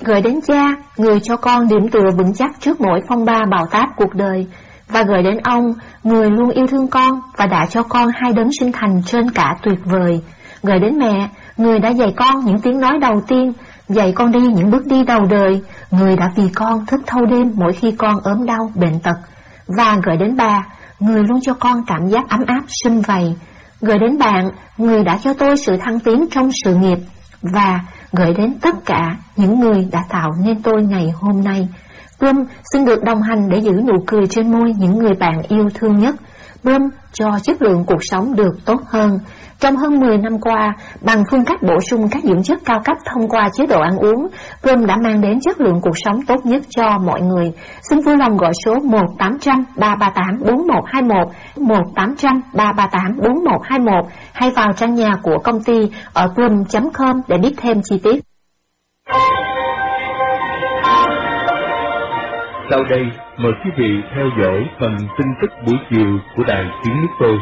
Gửi đến cha, người cho con điểm tựa vững chắc trước mỗi phong ba bão táp cuộc đời. Và gửi đến ông, người luôn yêu thương con và đã cho con hai đấng sinh thành trên cả tuyệt vời. Gửi đến mẹ, người đã dạy con những tiếng nói đầu tiên, dạy con đi những bước đi đầu đời, người đã vì con thức thâu đêm mỗi khi con ốm đau, bệnh tật. Và gửi đến bà, người luôn cho con cảm giác ấm áp, sum vầy. Gửi đến bạn, người đã cho tôi sự thăng tiến trong sự nghiệp. Và gửi đến tất cả những người đã tạo nên tôi ngày hôm nay. Plum xin được đồng hành để giữ nụ cười trên môi những người bạn yêu thương nhất. Plum cho chất lượng cuộc sống được tốt hơn. Trong hơn 10 năm qua, bằng phương cách bổ sung các dưỡng chất cao cấp thông qua chế độ ăn uống, Plum đã mang đến chất lượng cuộc sống tốt nhất cho mọi người. Xin vui lòng gọi số 1-800-338-4121, 1-800-338-4121 hay vào trang nhà của công ty ở plum.com để biết thêm chi tiết. Sau đây, mời quý vị theo dõi phần tin tức buổi chiều của Đài Tiếng Nước Tôi.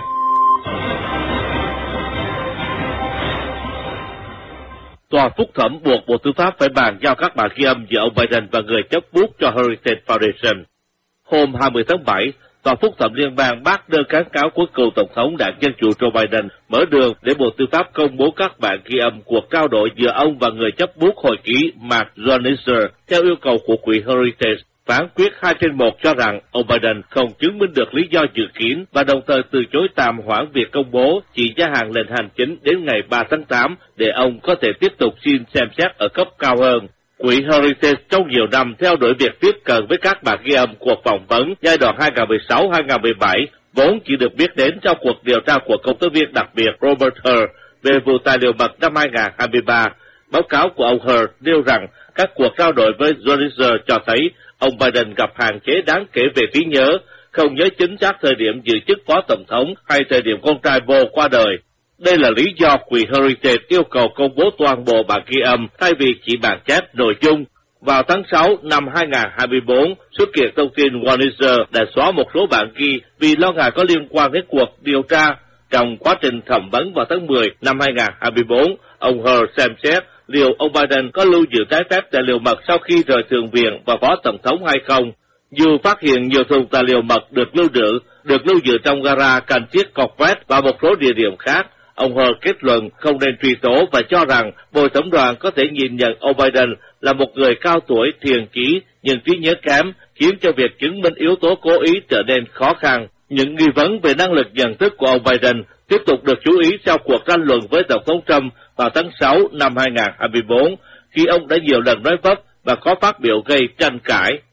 Tòa phúc thẩm buộc Bộ Tư pháp phải bàn giao các bản ghi âm giữa ông Biden và người chấp bút cho Heritage Foundation. Hôm 20 tháng 7, Tòa phúc thẩm liên bang bác đơn kháng cáo của cựu Tổng thống đảng Dân Chủ Joe Biden mở đường để Bộ Tư pháp công bố các bản ghi âm cuộc trao đổi giữa ông và người chấp bút hồi ký Mark Zornitzer theo yêu cầu của quỹ Heritage. Phán quyết 2/1 cho rằng ông Biden không chứng minh được lý do dự kiến và đồng thời từ chối tạm hoãn việc công bố chỉ gia hạn lệnh hành chính đến ngày 3 tháng 8 để ông có thể tiếp tục xin xem xét ở cấp cao hơn. Quỹ Heritage trong nhiều năm theo đuổi việc tiếp cận với các bản ghi âm cuộc phỏng vấn giai đoạn 2016-2017 vốn chỉ được biết đến trong cuộc điều tra của công tố viên đặc biệt Robert Hur về vụ tài liệu mật năm 2023. Báo cáo của ông Hur nêu rằng các cuộc trao đổi với Zornitzer cho thấy ông Biden gặp hạn chế đáng kể về trí nhớ, không nhớ chính xác thời điểm giữ chức phó tổng thống hay thời điểm con trai Bo qua đời. Đây là lý do quỹ Heritage yêu cầu công bố toàn bộ bản ghi âm thay vì chỉ bản chép nội dung. Vào tháng 6 năm 2024, xuất hiện thông tin Zornitzer đã xóa một số bản ghi vì lo ngại có liên quan đến cuộc điều tra. Trong quá trình thẩm vấn vào tháng 10 năm 2024, ông Hur xem xét liệu ông Biden có lưu giữ trái phép tài liệu mật sau khi rời Thượng viện và phó tổng thống hay không. Dù phát hiện nhiều thùng tài liệu mật được lưu giữ trong gara Kansas Congress và một số địa điểm khác, ông Hur kết luận không nên truy tố và cho rằng bồi thẩm đoàn có thể nhìn nhận ông Biden là một người cao tuổi, thiền chí nhưng trí nhớ kém, khiến cho việc chứng minh yếu tố cố ý trở nên khó khăn. Những nghi vấn về năng lực nhận thức của ông Biden tiếp tục được chú ý sau cuộc tranh luận với Tổng thống Trump vào tháng 6 năm 2024, khi ông đã nhiều lần nói vấp và có phát biểu gây tranh cãi.